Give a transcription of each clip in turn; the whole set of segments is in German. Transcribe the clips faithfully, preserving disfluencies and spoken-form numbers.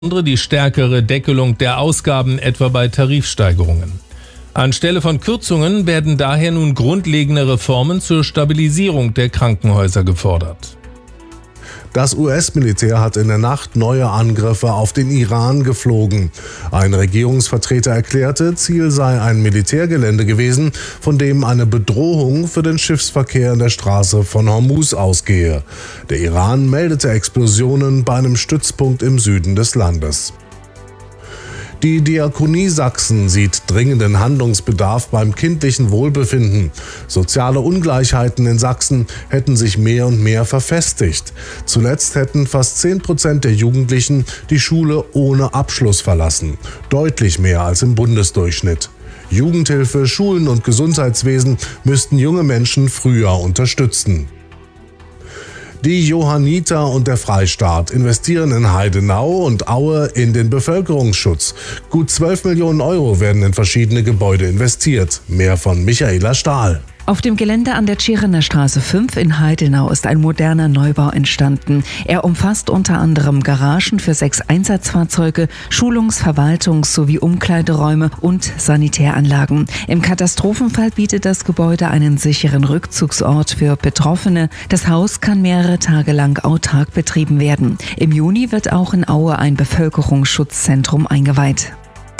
die stärkere Deckelung der Ausgaben, etwa bei Tarifsteigerungen. Anstelle von Kürzungen werden daher nun grundlegende Reformen zur Stabilisierung der Krankenhäuser gefordert. Das U S-Militär hat in der Nacht neue Angriffe auf den Iran geflogen. Ein Regierungsvertreter erklärte, Ziel sei ein Militärgelände gewesen, von dem eine Bedrohung für den Schiffsverkehr in der Straße von Hormuz ausgehe. Der Iran meldete Explosionen bei einem Stützpunkt im Süden des Landes. Die Diakonie Sachsen sieht dringenden Handlungsbedarf beim kindlichen Wohlbefinden. Soziale Ungleichheiten in Sachsen hätten sich mehr und mehr verfestigt. Zuletzt hätten fast zehn Prozent der Jugendlichen die Schule ohne Abschluss verlassen. Deutlich mehr als im Bundesdurchschnitt. Jugendhilfe, Schulen und Gesundheitswesen müssten junge Menschen früher unterstützen. Die Johanniter und der Freistaat investieren in Heidenau und Aue in den Bevölkerungsschutz. Gut zwölf Millionen Euro werden in verschiedene Gebäude investiert. Mehr von Michaela Stahl. Auf dem Gelände an der Tscherener Straße fünf in Heidenau ist ein moderner Neubau entstanden. Er umfasst unter anderem Garagen für sechs Einsatzfahrzeuge, Schulungs-, Verwaltungs- sowie Umkleideräume und Sanitäranlagen. Im Katastrophenfall bietet das Gebäude einen sicheren Rückzugsort für Betroffene. Das Haus kann mehrere Tage lang autark betrieben werden. Im Juni wird auch in Aue ein Bevölkerungsschutzzentrum eingeweiht.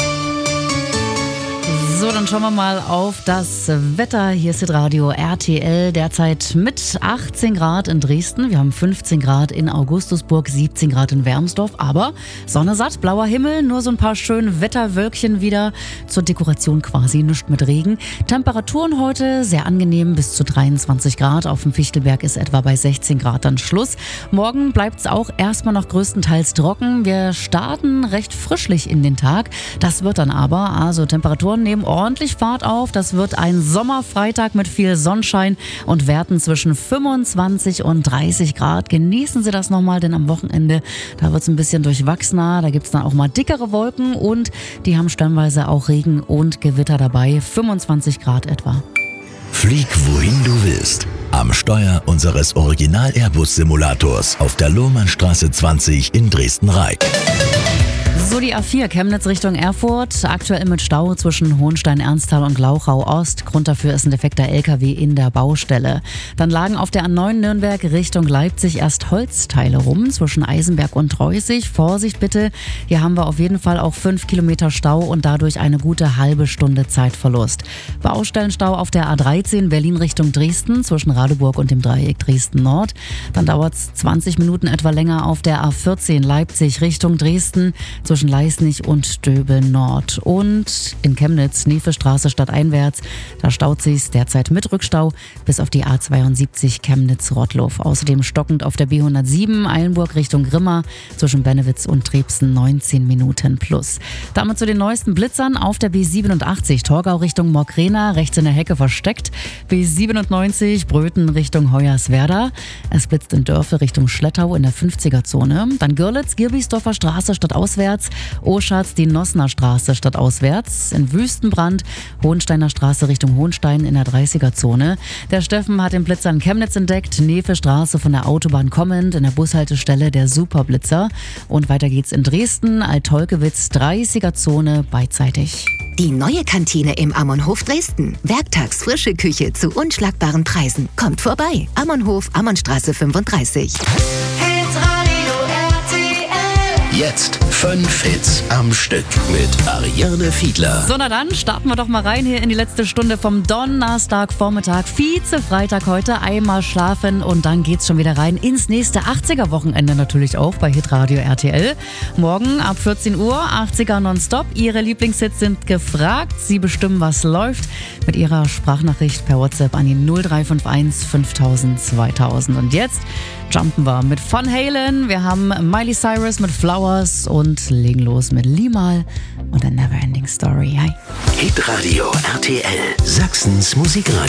So, dann schauen wir mal auf das Wetter. Hier ist das Radio R T L, derzeit mit achtzehn Grad in Dresden. Wir haben fünfzehn Grad in Augustusburg, siebzehn Grad in Wermsdorf. Aber Sonne satt, blauer Himmel, nur so ein paar schöne Wetterwölkchen wieder. Zur Dekoration quasi, nichts mit Regen. Temperaturen heute sehr angenehm, bis zu dreiundzwanzig Grad. Auf dem Fichtelberg ist etwa bei sechzehn Grad dann Schluss. Morgen bleibt es auch erstmal noch größtenteils trocken. Wir starten recht frischlich in den Tag. Das wird dann aber, also Temperaturen nehmen ordentlich Fahrt auf. Das wird ein Sommerfreitag mit viel Sonnenschein und Werten zwischen fünfundzwanzig und dreißig Grad. Genießen Sie das nochmal, denn am Wochenende, da wird es ein bisschen durchwachsener. Da gibt es dann auch mal dickere Wolken und die haben stellenweise auch Regen und Gewitter dabei. fünfundzwanzig Grad etwa. Flieg wohin du willst. Am Steuer unseres Original-Airbus-Simulators auf der Lohmannstraße zwanzig in Dresden-Reik. So, die A vier Chemnitz Richtung Erfurt, aktuell mit Stau zwischen Hohenstein-Ernsthal und Glauchau-Ost. Grund dafür ist ein defekter L K W in der Baustelle. Dann lagen auf der A neun Nürnberg Richtung Leipzig erst Holzteile rum zwischen Eisenberg und Treusig. Vorsicht bitte, hier haben wir auf jeden Fall auch fünf Kilometer Stau und dadurch eine gute halbe Stunde Zeitverlust. Baustellenstau auf der A dreizehn Berlin Richtung Dresden zwischen Radeburg und dem Dreieck Dresden-Nord. Dann dauert es zwanzig Minuten etwa länger auf der A vierzehn Leipzig Richtung Dresden zwischen Leisnig und Döbel-Nord. Und in Chemnitz, Nevestraße stadteinwärts, da staut sich's derzeit mit Rückstau bis auf die A zweiundsiebzig Chemnitz-Rottloff. Außerdem stockend auf der B hundertsieben Eilenburg Richtung Grimma zwischen Bennewitz und Trebsen neunzehn Minuten plus. Damit zu den neuesten Blitzern auf der B siebenundachtzig Torgau Richtung Morkrena, rechts in der Hecke versteckt. B siebenundneunzig Bröthen Richtung Hoyerswerda. Es blitzt in Dörfe Richtung Schlettau in der fünfziger-Zone. Dann Görlitz, Girbisdorfer Straße stadtauswärts. Oschatz, die Nossener Straße stadtauswärts. In Wüstenbrand, Hohensteiner Straße Richtung Hohenstein in der dreißiger-Zone. Der Steffen hat den Blitzer in Chemnitz entdeckt. Nefe Straße von der Autobahn kommend, in der Bushaltestelle der Superblitzer. Und weiter geht's in Dresden, Alt-Tolkewitz, dreißiger-Zone beidseitig. Die neue Kantine im Ammonhof Dresden. Werktags frische Küche zu unschlagbaren Preisen. Kommt vorbei. Ammonhof, Ammonnstraße fünfunddreißig. Jetzt fünf Hits am Stück mit Ariane Fiedler. So, na dann starten wir doch mal rein hier in die letzte Stunde vom Donnerstagvormittag. Vize-Freitag heute. Einmal schlafen und dann geht's schon wieder rein ins nächste achtziger-Wochenende natürlich auch bei Hitradio R T L. Morgen ab vierzehn Uhr, achtziger nonstop. Ihre Lieblingshits sind gefragt. Sie bestimmen, was läuft mit Ihrer Sprachnachricht per WhatsApp an die null drei fünf eins fünftausend zweitausend. Und jetzt jumpen wir mit Van Halen. Wir haben Miley Cyrus mit Flowers und legen los mit Limal und der Neverending Story. Hi. Hitradio R T L, Sachsens Musikradio.